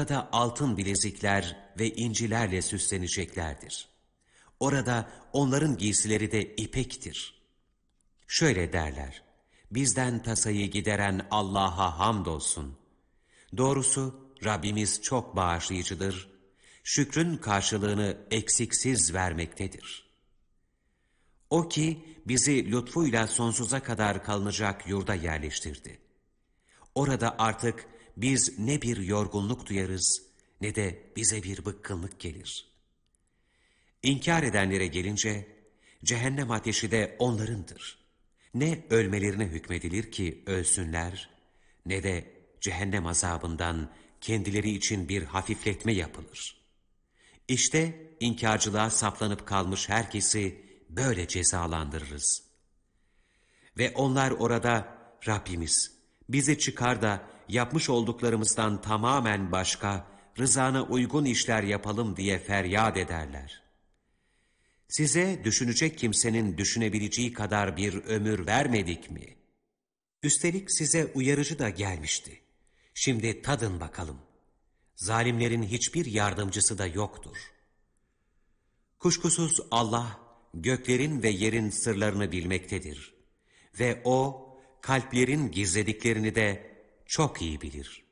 orada altın bilezikler ve incilerle süsleneceklerdir. Orada onların giysileri de ipektir. Şöyle derler: bizden tasayı gideren Allah'a hamdolsun. Doğrusu Rabbimiz çok bağışlayıcıdır, şükrün karşılığını eksiksiz vermektedir. O ki bizi lütfuyla sonsuza kadar kalınacak yurda yerleştirdi. Orada artık biz ne bir yorgunluk duyarız ne de bize bir bıkkınlık gelir. İnkar edenlere gelince cehennem ateşi de onlarındır. Ne ölmelerine hükmedilir ki ölsünler ne de cehennem azabından kendileri için bir hafifletme yapılır. İşte inkarcılığa saplanıp kalmış herkesi böyle cezalandırırız. Ve onlar orada Rabbimiz bizi çıkar da yapmış olduklarımızdan tamamen başka, rızana uygun işler yapalım diye feryat ederler. Size düşünecek kimsenin düşünebileceği kadar bir ömür vermedik mi? Üstelik size uyarıcı da gelmişti. Şimdi tadın bakalım. Zalimlerin hiçbir yardımcısı da yoktur. Kuşkusuz Allah göklerin ve yerin sırlarını bilmektedir. Ve O kalplerin gizlediklerini de çok iyi bilir.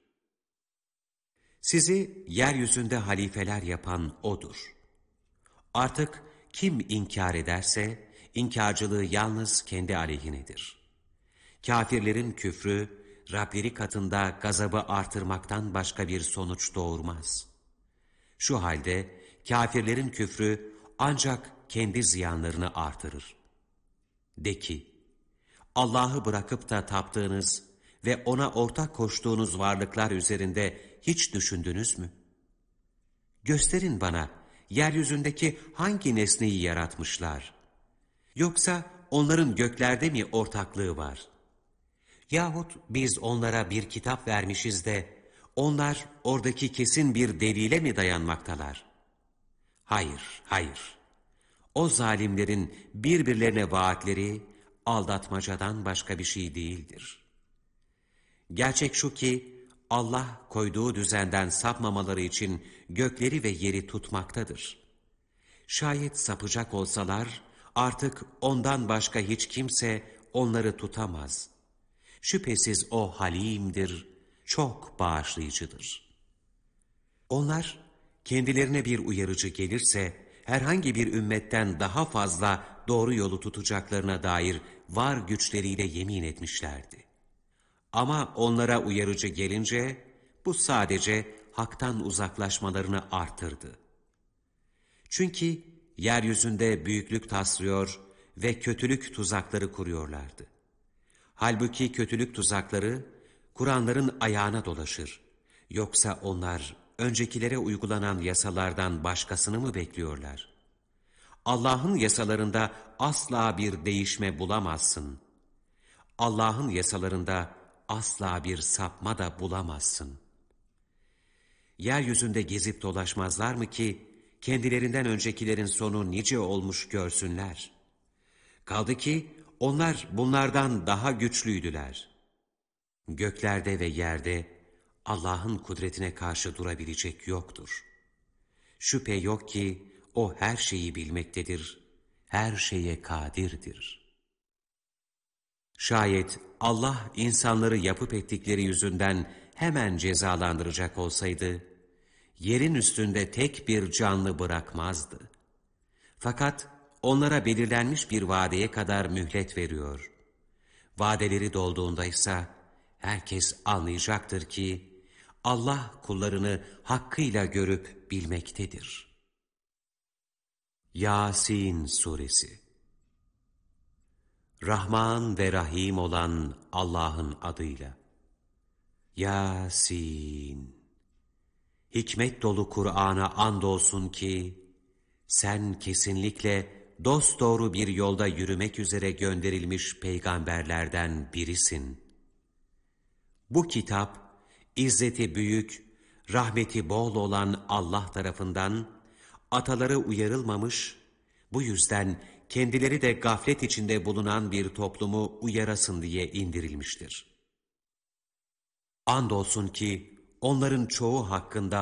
Sizi yeryüzünde halifeler yapan O'dur. Artık kim inkar ederse inkarcılığı yalnız kendi aleyhinedir. Kafirlerin küfrü Rableri katında gazabı artırmaktan başka bir sonuç doğurmaz. Şu halde kafirlerin küfrü ancak kendi ziyanlarını artırır. De ki, Allah'ı bırakıp da taptığınız ve O'na ortak koştuğunuz varlıklar üzerinde hiç düşündünüz mü? Gösterin bana, yeryüzündeki hangi nesneyi yaratmışlar? Yoksa onların göklerde mi ortaklığı var? Yahut biz onlara bir kitap vermişiz de, onlar oradaki kesin bir delile mi dayanmaktalar? Hayır, hayır. O zalimlerin birbirlerine vaatleri, aldatmacadan başka bir şey değildir. Gerçek şu ki, Allah koyduğu düzenden sapmamaları için gökleri ve yeri tutmaktadır. Şayet sapacak olsalar, artık ondan başka hiç kimse onları tutamaz. Şüphesiz O halimdir, çok bağışlayıcıdır. Onlar, kendilerine bir uyarıcı gelirse, herhangi bir ümmetten daha fazla doğru yolu tutacaklarına dair var güçleriyle yemin etmişlerdi. Ama onlara uyarıcı gelince, bu sadece haktan uzaklaşmalarını artırdı. Çünkü yeryüzünde büyüklük taslıyor ve kötülük tuzakları kuruyorlardı. Halbuki kötülük tuzakları, Kur'anların ayağına dolaşır. Yoksa onlar, öncekilere uygulanan yasalardan başkasını mı bekliyorlar? Allah'ın yasalarında asla bir değişme bulamazsın. Allah'ın yasalarında asla bir sapma da bulamazsın. Yeryüzünde gezip dolaşmazlar mı ki, kendilerinden öncekilerin sonu nice olmuş görsünler? Kaldı ki, onlar bunlardan daha güçlüydüler. Göklerde ve yerde Allah'ın kudretine karşı durabilecek yoktur. Şüphe yok ki O her şeyi bilmektedir, her şeye kadirdir. Şayet Allah insanları yapıp ettikleri yüzünden hemen cezalandıracak olsaydı, yerin üstünde tek bir canlı bırakmazdı. Fakat onlara belirlenmiş bir vadeye kadar mühlet veriyor. Vadeleri dolduğunda ise herkes anlayacaktır ki Allah kullarını hakkıyla görüp bilmektedir. Yasin Suresi. Rahman ve Rahim olan Allah'ın adıyla. Yasin. Hikmet dolu Kur'an'a andolsun ki sen kesinlikle dosdoğru bir yolda yürümek üzere gönderilmiş peygamberlerden birisin. Bu kitap, izzeti büyük, rahmeti bol olan Allah tarafından, ataları uyarılmamış, bu yüzden kendileri de gaflet içinde bulunan bir toplumu uyarasın diye indirilmiştir. Andolsun ki onların çoğu hakkında